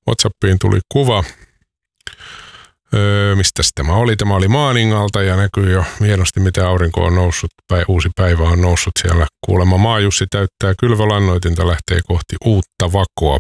WhatsAppiin tuli kuva. Mistä tämä oli? Tämä oli Maaningalta ja näkyy jo hienosti, miten aurinko on noussut. Uusi päivä on noussut siellä. Kuulemma Maajussi täyttää kylvölannoitinta, lähtee kohti uutta vakoa.